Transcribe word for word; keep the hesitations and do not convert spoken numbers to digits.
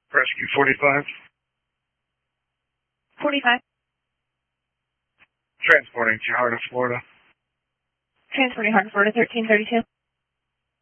Rescue forty-five. forty-five. Transporting to Heart of Florida. Transporting Heart of Florida, thirteen thirty-two.